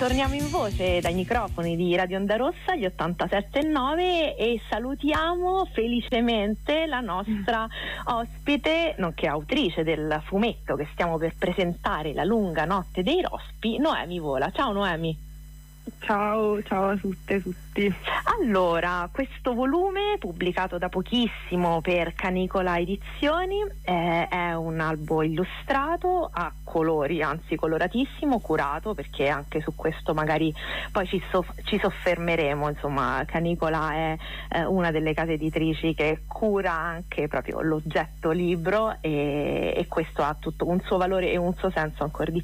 torniamo in voce dai microfoni di Radio Onda Rossa, gli 87.9, e salutiamo felicemente la nostra ospite, nonché autrice del fumetto che stiamo per presentare, La lunga notte dei rospi, Noemi Vola. Ciao Noemi. Ciao a tutte e tutti. Allora, questo volume, pubblicato da pochissimo per Canicola Edizioni, è un albo illustrato a colori, anzi coloratissimo, curato, perché anche su questo magari poi ci soffermeremo. Insomma, Canicola è una delle case editrici che cura anche proprio l'oggetto libro, e questo ha tutto un suo valore e un suo senso ancora di